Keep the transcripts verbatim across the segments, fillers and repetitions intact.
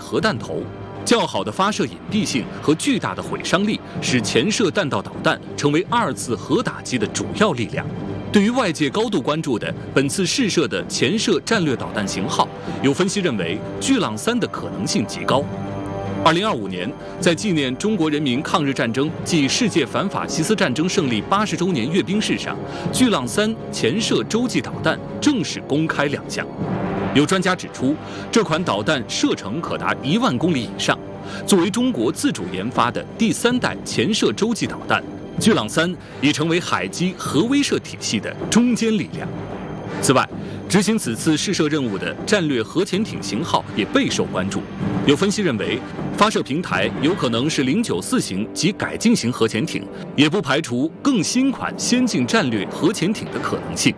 核弹头。较好的发射隐蔽性和巨大的毁伤力，使潜射弹道导弹成为二次核打击的主要力量。对于外界高度关注的本次试射的潜射战略导弹型号，有分析认为巨浪三的可能性极高。二零二五年，在纪念中国人民抗日战争暨世界反法西斯战争胜利八十周年阅兵式上，巨浪三潜射洲际导弹正式公开亮相。有专家指出，这款导弹射程可达一万公里以上，作为中国自主研发的第三代潜射洲际导弹，巨浪三已成为海基核威慑体系的中坚力量。此外，执行此次试射任务的战略核潜艇型号也备受关注。有分析认为，发射平台有可能是零九四型及改进型核潜艇，也不排除更新款先进战略核潜艇的可能性。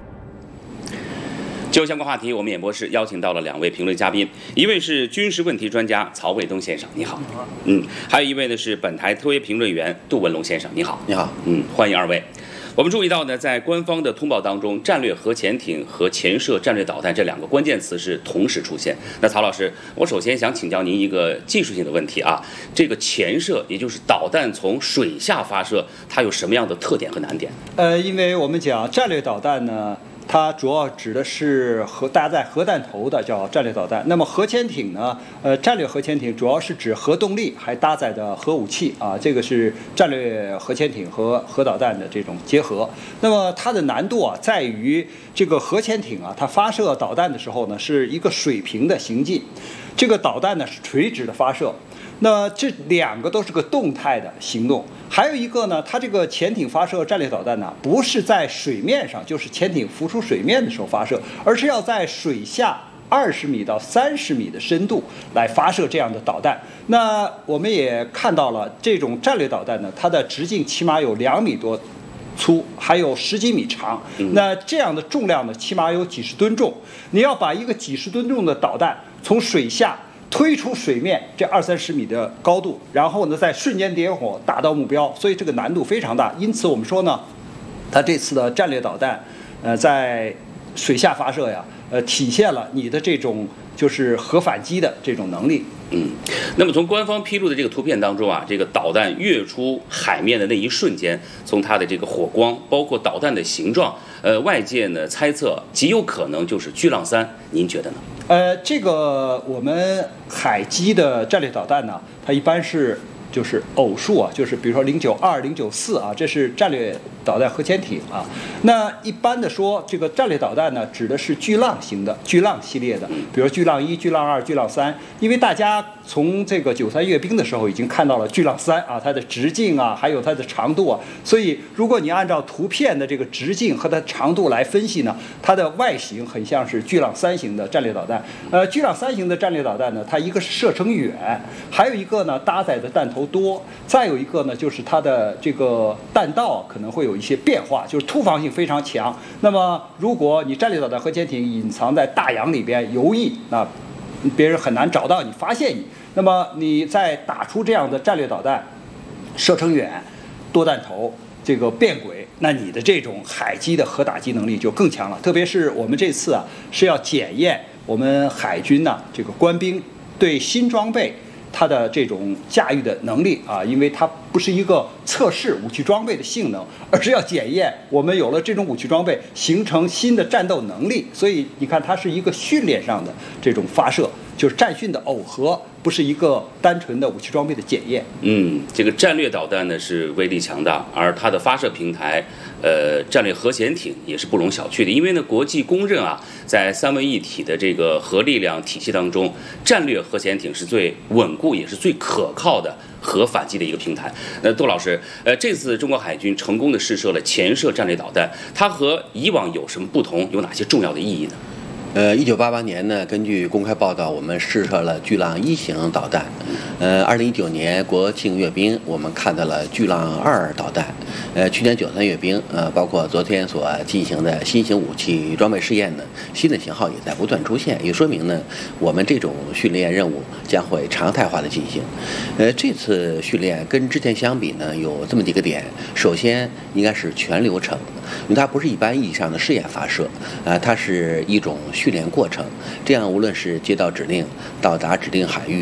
就相关话题，我们演播室邀请到了两位评论嘉宾，一位是军事问题专家曹卫东先生，你好。嗯，还有一位呢是本台特约评论员杜文龙先生，你好。 你好。 嗯，欢迎二位。我们注意到呢，在官方的通报当中，战略核潜艇和潜射战略导弹这两个关键词是同时出现。那曹老师，我首先想请教您一个技术性的问题啊，这个潜射，也就是导弹从水下发射，它有什么样的特点和难点？ 呃，因为我们讲战略导弹呢，它主要指的是核搭载核弹头的叫战略导弹。那么核潜艇呢，呃，战略核潜艇主要是指核动力还搭载的核武器啊，这个是战略核潜艇和核导弹的这种结合。那么它的难度啊，在于这个核潜艇啊，它发射导弹的时候呢，是一个水平的行进，这个导弹呢是垂直的发射。那这两个都是个动态的行动，还有一个呢，它这个潜艇发射战略导弹呢，不是在水面上，就是潜艇浮出水面的时候发射，而是要在水下二十米到三十米的深度来发射这样的导弹。那我们也看到了，这种战略导弹呢，它的直径起码有两米多粗，还有十几米长。那这样的重量呢，起码有几十吨重。你要把一个几十吨重的导弹从水下推出水面这二三十米的高度，然后呢再瞬间点火打到目标，所以这个难度非常大。因此我们说呢，它这次的战略导弹，呃，在水下发射呀，呃，体现了你的这种就是核反击的这种能力。 嗯，那么从官方披露的这个图片当中啊，这个导弹跃出海面的那一瞬间，从它的这个火光，包括导弹的形状，呃，外界呢猜测极有可能就是巨浪三，您觉得呢？ 呃，这个我们海基的战略导弹呢，它一般是就是偶数啊，就是比如说零九二、零九四啊，这是战略导弹核潜艇啊。那一般的说，这个战略导弹呢，指的是巨浪型的、巨浪系列的，比如巨浪一、巨浪二、巨浪三。因为大家从这个九三阅兵的时候已经看到了巨浪三啊，它的直径啊，还有它的长度啊，所以如果你按照图片的这个直径和它长度来分析呢，它的外形很像是巨浪三型的战略导弹。呃，巨浪三型的战略导弹呢，它一个是射程远，还有一个呢搭载的弹头多，再有一个呢就是它的这个弹道可能会有一些变化，就是突防性非常强。那么如果你战略导弹核潜艇隐藏在大洋里边游弋，那别人很难找到你、发现你。那么你再打出这样的战略导弹，射程远、多弹头、这个变轨，那你的这种海基的核打击能力就更强了。特别是我们这次啊是要检验我们海军呢、啊、这个官兵对新装备它的这种驾驭的能力啊，因为它不是一个测试武器装备的性能，而是要检验我们有了这种武器装备形成新的战斗能力。所以你看，它是一个训练上的这种发射，就是战训的耦合，不是一个单纯的武器装备的检验。 嗯，这个战略导弹呢是威力强大，而它的发射平台，呃，战略核潜艇也是不容小觑的。因为呢，国际公认啊，在三位一体的这个核力量体系当中，战略核潜艇是最稳固也是最可靠的核反击的一个平台。那杜老师，呃，这次中国海军成功的试射了潜射战略导弹，它和以往有什么不同？有哪些重要的意义呢？ 呃，一九八八年呢，根据公开报道，我们试射了巨浪一型导弹。呃，二零一九年国庆阅兵，我们看到了巨浪二导弹。呃，去年九三阅兵，呃，包括昨天所进行的新型武器装备试验呢，新的型号也在不断出现，也说明呢，我们这种训练任务将会常态化的进行。呃，这次训练跟之前相比呢，有这么几个点。首先，应该是全流程，因为它不是一般意义上的试验发射，啊、呃，它是一种训练过程，这样无论是接到指令、到达指定海域，